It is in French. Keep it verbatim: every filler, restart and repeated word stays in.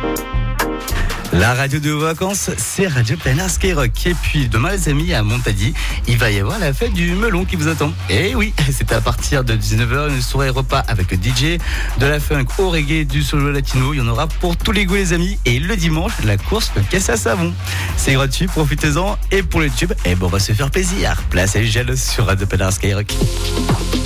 La radio de vos vacances, c'est Radio Plein Skyrock. Et puis demain les amis, à Montady, il va y avoir la fête du melon qui vous attend. Et oui, c'est à partir de dix-neuf heures, une soirée repas avec le D J, de la funk au reggae, du solo latino. Il y en aura pour tous les goûts les amis. Et le dimanche, la course de caisse à savon. C'est gratuit, profitez-en. Et pour le tube, eh ben, on va se faire plaisir. Place à Gel sur Radio Plein Skyrock.